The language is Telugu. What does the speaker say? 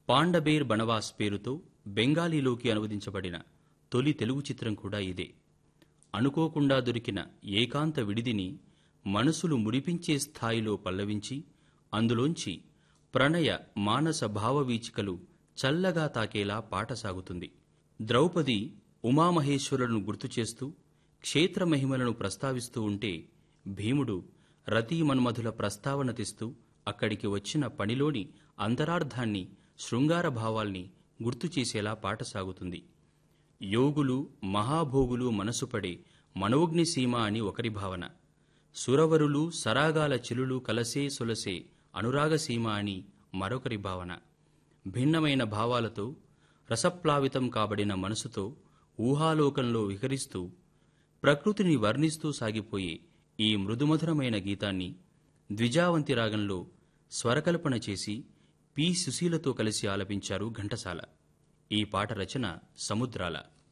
పాండబేర్ బనవాస్ పేరుతో బెంగాలీలోకి అనువదించబడిన తొలి తెలుగు చిత్రం కూడా ఇదే. అనుకోకుండా దొరికిన ఏకాంత విడిదిని మనసులు మురిపించే స్థాయిలో పల్లవించి అందులోంచి ప్రణయ మానస భావవీచికలు చల్లగా తాకేలా పాట సాగుతుంది. ద్రౌపది ఉమామహేశ్వరులను గుర్తుచేస్తూ క్షేత్రమహిమలను ప్రస్తావిస్తూ ఉంటే భీముడు రతీమన్మధుల ప్రస్తావన తెస్తూ అక్కడికి వచ్చిన పనిలోని అంతరార్థాన్ని, శృంగార భావాల్ని గుర్తుచేసేలా పాట సాగుతుంది. యోగులు మహాభోగులు మనసుపడే మనోగ్నిసీమ అని ఒకరి భావన, సురవరులు సరాగాల చిలులు కలసే సొలసే అనురాగసీమ అని మరొకరి భావన. భిన్నమైన భావాలతో రసప్లావితం కాబడిన మనసుతో ఊహాలోకంలో విహరిస్తూ ప్రకృతిని వర్ణిస్తూ సాగిపోయే ఈ మృదుమధురమైన గీతాన్ని ద్విజావంతి రాగంలో స్వరకల్పన చేసి పి. సుశీలతో కలిసి ఆలపించారు ఘంటసాల. ఈ పాట రచన సముద్రాల.